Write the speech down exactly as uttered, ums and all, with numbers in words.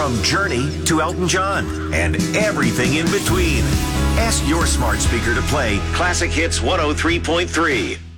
From Journey to Elton John and everything in between. Ask your smart speaker to play Classic Hits one oh three point three.